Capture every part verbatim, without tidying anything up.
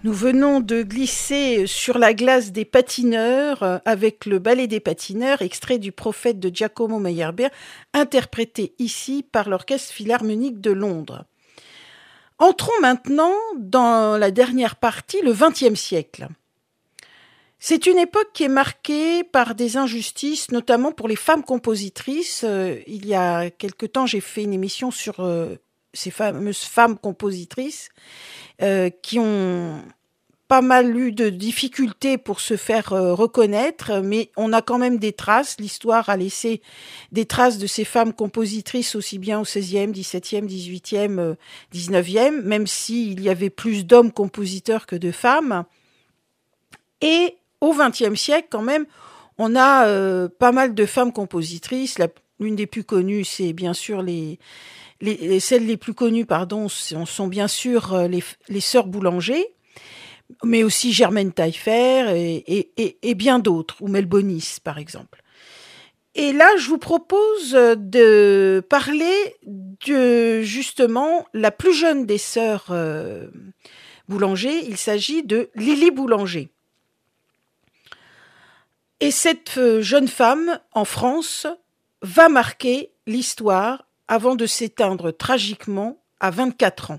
Nous venons de glisser sur la glace des patineurs avec le ballet des patineurs, extrait du Prophète de Giacomo Meyerbeer, interprété ici par l'Orchestre Philharmonique de Londres. Entrons maintenant dans la dernière partie, le vingtième siècle. C'est une époque qui est marquée par des injustices, notamment pour les femmes compositrices. Euh, il y a quelque temps, j'ai fait une émission sur euh, ces fameuses femmes compositrices euh, qui ont pas mal eu de difficultés pour se faire euh, reconnaître, mais on a quand même des traces. L'histoire a laissé des traces de ces femmes compositrices aussi bien au seizième, dix-septième, dix-huitième, euh, dix-neuvième, même s'il y avait plus d'hommes compositeurs que de femmes. Et au vingtième siècle, quand même, on a euh, pas mal de femmes compositrices. La, l'une des plus connues, c'est bien sûr les, les celles les plus connues, pardon, sont, sont bien sûr les, les sœurs Boulanger, mais aussi Germaine Taillefer et, et, et, et bien d'autres, ou Melbonis, par exemple. Et là, je vous propose de parler de, justement, la plus jeune des sœurs euh, Boulanger. Il s'agit de Lily Boulanger. Et cette jeune femme, en France, va marquer l'histoire avant de s'éteindre tragiquement à vingt-quatre ans.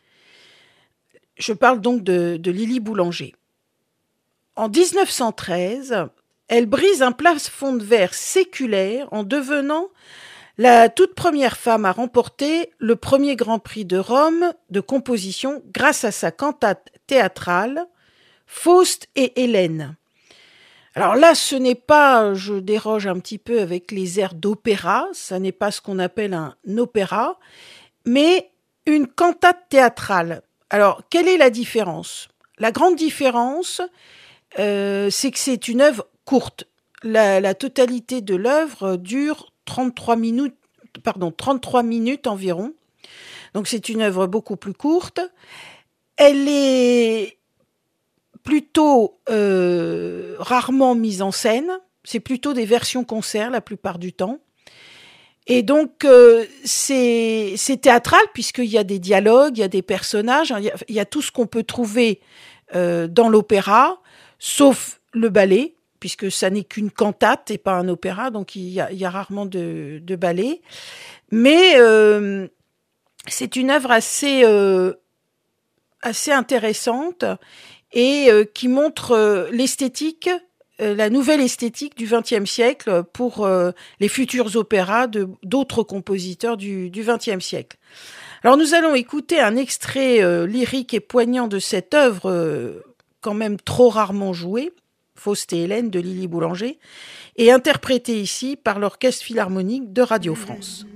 Je parle donc de, de Lily Boulanger. En dix-neuf cent treize, elle brise un plafond de verre séculaire en devenant la toute première femme à remporter le premier Grand Prix de Rome de composition grâce à sa cantate théâtrale « Faust et Hélène ». Alors là, ce n'est pas, je déroge un petit peu avec les airs d'opéra, ça n'est pas ce qu'on appelle un opéra, mais une cantate théâtrale. Alors, quelle est la différence ? La grande différence, euh, c'est que c'est une œuvre courte. La, la totalité de l'œuvre dure trente-trois minutes, pardon, trente-trois minutes environ. Donc c'est une œuvre beaucoup plus courte. Elle est plutôt euh, rarement mise en scène, c'est plutôt des versions concerts la plupart du temps. Et donc euh, c'est, c'est théâtral puisqu'il y a des dialogues, il y a des personnages, il y a, il y a tout ce qu'on peut trouver euh, dans l'opéra, sauf le ballet, puisque ça n'est qu'une cantate et pas un opéra, donc il y a, il y a rarement de, de ballet. Mais euh, c'est une œuvre assez, euh, assez intéressante et euh, qui montre euh, l'esthétique, euh, la nouvelle esthétique du vingtième siècle pour euh, les futurs opéras de, d'autres compositeurs du, du vingtième siècle. Alors nous allons écouter un extrait euh, lyrique et poignant de cette œuvre euh, quand même trop rarement jouée, Faust et Hélène de Lily Boulanger, et interprétée ici par l'Orchestre Philharmonique de Radio France.